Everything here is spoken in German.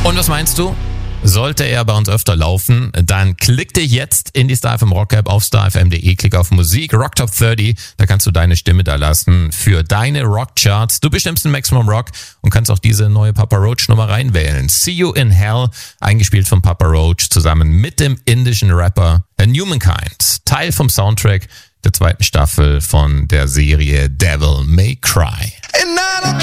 Und was meinst du? Sollte er bei uns öfter laufen, dann klick dich jetzt in die Star FM Rock App auf starfm.de, klick auf Musik, Rock Top 30, da kannst du deine Stimme da lassen für deine Rockcharts. Du bestimmst den Maximum Rock und kannst auch diese neue Papa Roach Nummer reinwählen. See You in Hell, eingespielt von Papa Roach zusammen mit dem indischen Rapper Humankind, Teil vom Soundtrack der zweiten Staffel von der Serie Devil May Cry. And I don't